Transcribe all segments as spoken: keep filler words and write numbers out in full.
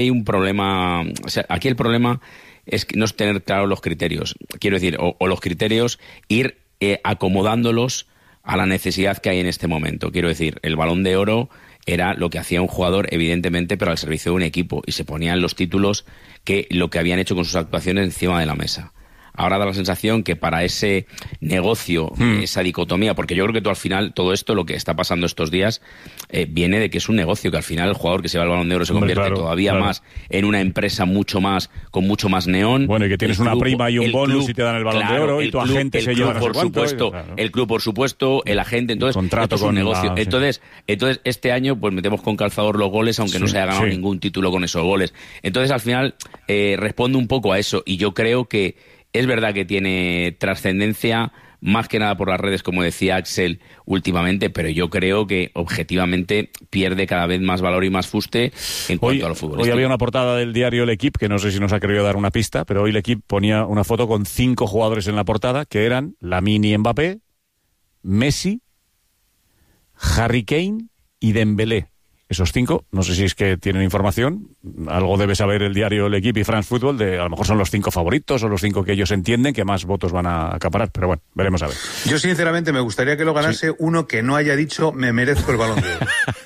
hay un problema, o sea, aquí el problema es que no es tener claros los criterios, quiero decir, o, o los criterios ir eh, acomodándolos a la necesidad que hay en este momento. Quiero decir, el Balón de Oro era lo que hacía un jugador, evidentemente, pero al servicio de un equipo, y se ponían los títulos que lo que habían hecho con sus actuaciones encima de la mesa. Ahora da la sensación que para ese negocio, hmm. esa dicotomía, porque yo creo que tú al final, todo esto, lo que está pasando estos días, eh, viene de que es un negocio, que al final el jugador que se va al Balón de Oro se convierte Hombre, claro, todavía claro. más en una empresa mucho más, con mucho más neón. Bueno, y que tienes el una club, prima y un bonus club, y te dan el Balón claro, de Oro y tu club, agente se lleva por no sé supuesto, cuánto, claro. El club, por supuesto, el agente, entonces, el contrato esto es un negocio. La, entonces, sí. entonces, este año, pues metemos con calzador los goles, aunque sí, no se haya ganado sí. ningún título con esos goles. Entonces, al final, eh, responde un poco a eso, y yo creo que es verdad que tiene trascendencia, más que nada por las redes, como decía Axel últimamente, pero yo creo que objetivamente pierde cada vez más valor y más fuste en cuanto hoy, a lo futbolístico. Hoy había una portada del diario L'Equipe, que no sé si nos ha querido dar una pista, pero hoy L'Equipe ponía una foto con cinco jugadores en la portada, que eran Lamine y Mbappé, Messi, Harry Kane y Dembélé. Esos cinco, no sé si es que tienen información, algo debe saber el diario L'Equipe y France Football, de a lo mejor son los cinco favoritos o los cinco que ellos entienden que más votos van a acaparar, pero bueno, veremos a ver. Yo sinceramente me gustaría que lo ganase sí. uno que no haya dicho me merezco el Balón de Oro.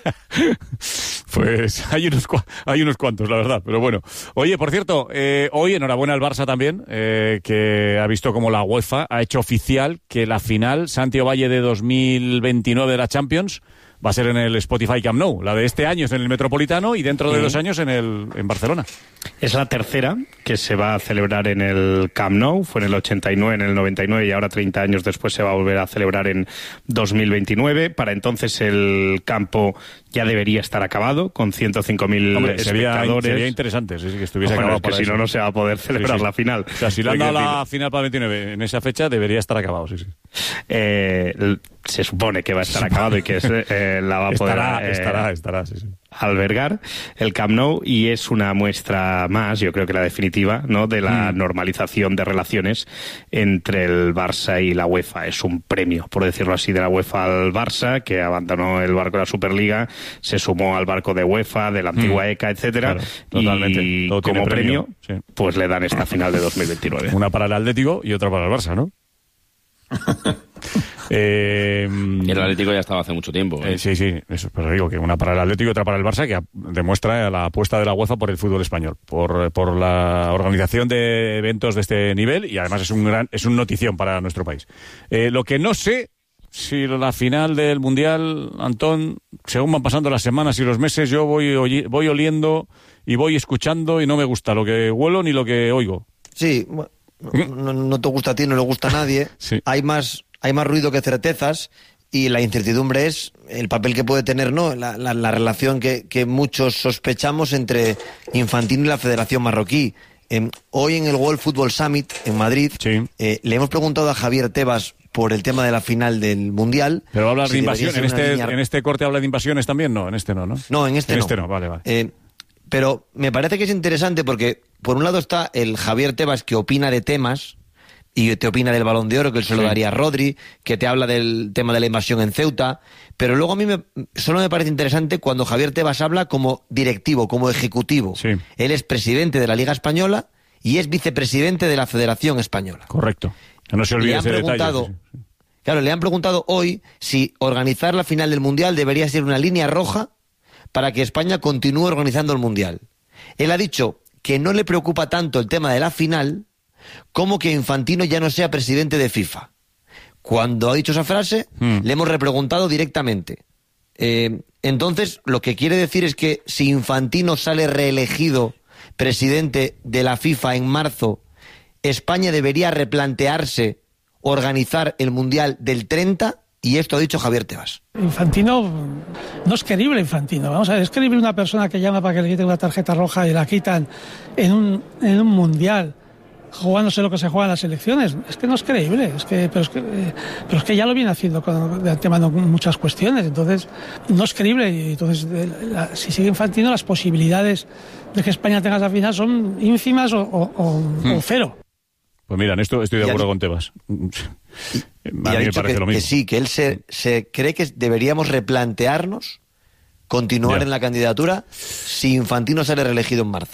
Pues hay unos, hay unos cuantos, la verdad, pero bueno. Oye, por cierto, eh, hoy enhorabuena al Barça también, eh, que ha visto como la UEFA ha hecho oficial que la final Santiago Valle de dos mil veintinueve de la Champions va a ser en el Spotify Camp Nou. La de este año es en el Metropolitano y dentro de sí. dos años en el en Barcelona. Es la tercera que se va a celebrar en el Camp Nou. Fue en el ochenta y nueve, en el noventa y nueve y ahora treinta años después se va a volver a celebrar en dos mil veintinueve. Para entonces el campo ya debería estar acabado con ciento cinco mil espectadores. Sería, sería interesante sí, sí, que estuviese bueno, acabado. Es que para si eso. no, no se va a poder celebrar sí, sí. la final. O sea, si le han dado la final para el veintinueve en esa fecha, debería estar acabado, sí, sí. Eh, se supone que va a estar acabado y que eh, la va a poder estará, eh, estará, estará, sí, sí. albergar el Camp Nou, y es una muestra más, yo creo que la definitiva, ¿no?, de la mm. normalización de relaciones entre el Barça y la UEFA. Es un premio, por decirlo así, de la UEFA al Barça, que abandonó el barco de la Superliga, se sumó al barco de UEFA, de la antigua mm. E C A, etcétera, claro, totalmente. Y todo como premio, premio sí. pues le dan esta final de dos mil veintinueve. Una para el Atlético y otra para el Barça, ¿no? eh, y el Atlético ya estaba hace mucho tiempo. ¿eh? Eh, sí, sí, eso, pero digo que una para el Atlético y otra para el Barça, que demuestra la apuesta de la UEFA por el fútbol español, por, por la organización de eventos de este nivel, y además es un gran, es un notición para nuestro país. Eh, lo que no sé, si la final del Mundial, Antón, según van pasando las semanas y los meses, yo voy, voy oliendo y voy escuchando y no me gusta lo que huelo ni lo que oigo. Sí, bueno. No, no te gusta a ti, no le gusta a nadie. Sí. Hay más, hay más ruido que certezas, y la incertidumbre es el papel que puede tener, ¿no? La, la, la relación que, que muchos sospechamos entre Infantino y la Federación Marroquí. Eh, hoy en el World Football Summit en Madrid sí. eh, le hemos preguntado a Javier Tebas por el tema de la final del Mundial. Pero hablas si de invasión. En este, línea... en este corte habla de invasiones también, no, en este no, ¿no? No, en este en no. este no, vale, vale. Eh, Pero me parece que es interesante porque, por un lado, está el Javier Tebas, que opina de temas y te opina del Balón de Oro, que él se lo sí. daría a Rodri, que te habla del tema de la invasión en Ceuta. Pero luego a mí me, solo me parece interesante cuando Javier Tebas habla como directivo, como ejecutivo. Sí. Él es presidente de la Liga Española y es vicepresidente de la Federación Española. Correcto. Que no se olvide ese detalle. Sí, sí. Claro, le han preguntado hoy si organizar la final del Mundial debería ser una línea roja para que España continúe organizando el Mundial. Él ha dicho que no le preocupa tanto el tema de la final como que Infantino ya no sea presidente de FIFA. Cuando ha dicho esa frase, mm. le hemos repreguntado directamente. Eh, entonces, lo que quiere decir es que si Infantino sale reelegido presidente de la FIFA en marzo, España debería replantearse organizar el Mundial del treinta, y esto ha dicho Javier Tebas. Infantino, no es creíble Infantino, vamos a ver, es creíble una persona que llama para que le quiten una tarjeta roja y la quitan en un, en un Mundial, jugándose lo que se juega en las elecciones. Es que no es creíble, es que, pero, es que, pero es que ya lo viene haciendo con, de antemano con muchas cuestiones, entonces no es creíble, y entonces la, si sigue Infantino, las posibilidades de que España tenga esa final son ínfimas o, o, o, hmm. o cero. Pues mira, en esto estoy de acuerdo con Tebas. Y, a mí me parece que, lo mismo. Que sí, que él se, se cree que deberíamos replantearnos continuar Ya. en la candidatura si Infantino sale reelegido en marzo.